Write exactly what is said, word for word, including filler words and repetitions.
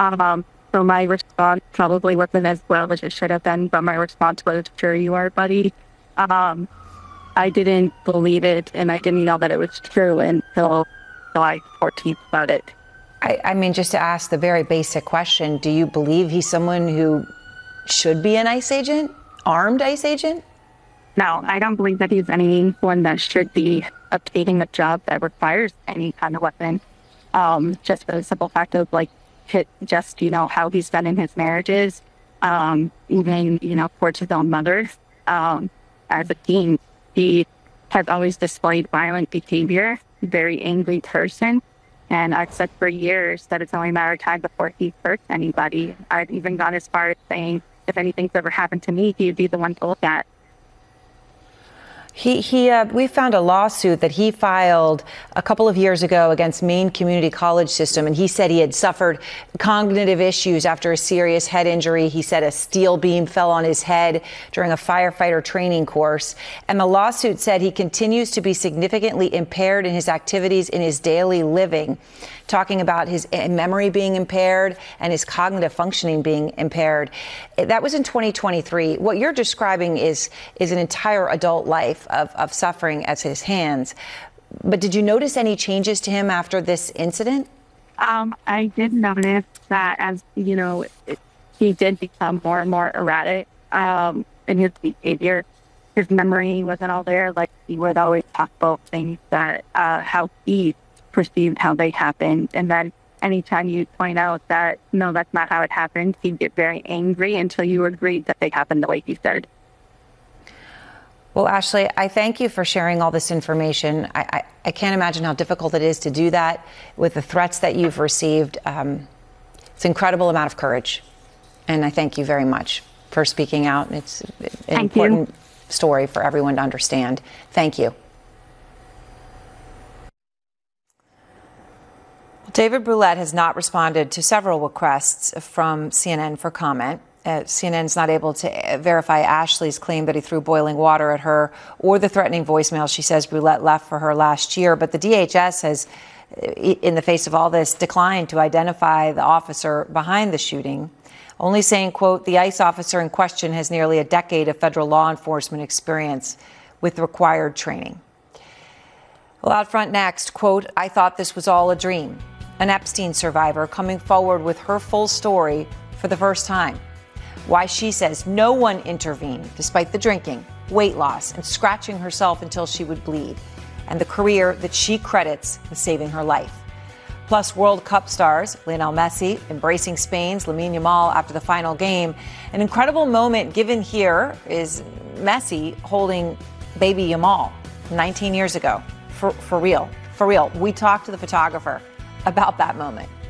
Um, so my response probably wasn't as well as it should have been, but my response was, sure you are, buddy. Um, I didn't believe it, and I didn't know that it was true until July fourteenth about it. I, I mean, just to ask the very basic question, do you believe he's someone who should be an ICE agent, armed ICE agent? No, I don't believe that he's anyone that should be obtaining a job that requires any kind of weapon. Um, just for the simple fact of like, just, you know, how he's been in his marriages, um, even, you know, towards his own mother. Um, as a teen, he has always displayed violent behavior, very angry person. And I've said for years that it's only a matter of time before he hurts anybody. I've even gone as far as saying, if anything's ever happened to me, he'd be the one to look at. He, he, uh, we found a lawsuit that he filed a couple of years ago against Maine Community College System, and he said he had suffered cognitive issues after a serious head injury. He said a steel beam fell on his head during a firefighter training course. And the lawsuit said he continues to be significantly impaired in his activities in his daily living, talking about his memory being impaired and his cognitive functioning being impaired. That was in twenty twenty-three. What you're describing is, is an entire adult life Of, of suffering at his hands. But did you notice any changes to him after this incident? Um, I did notice that as, you know, it, he did become more and more erratic um, in his behavior. His memory wasn't all there. Like, he would always talk about things that, uh, how he perceived how they happened. And then anytime you point out that, no, that's not how it happened, he'd get very angry until you agreed that they happened the way he said. Well, Ashley, I thank you for sharing all this information. I, I, I can't imagine how difficult it is to do that with the threats that you've received. Um, it's an incredible amount of courage. And I thank you very much for speaking out. It's an thank important you. story for everyone to understand. Thank you. David Brulette has not responded to several requests from C N N for comment. Uh, C N N is not able to verify Ashley's claim that he threw boiling water at her or the threatening voicemail she says Brulette left for her last year. But the D H S has, in the face of all this, declined to identify the officer behind the shooting, only saying, quote, the ICE officer in question has nearly a decade of federal law enforcement experience with required training. Well, out front next, quote, I thought this was all a dream. An Epstein survivor coming forward with her full story for the first time. Why she says no one intervened despite the drinking, weight loss, and scratching herself until she would bleed, and the career that she credits with saving her life. Plus, World Cup stars Lionel Messi embracing Spain's Lamine Yamal after the final game. An incredible moment given here is Messi holding baby Yamal nineteen years ago. For, for real, for real. We talked to the photographer about that moment.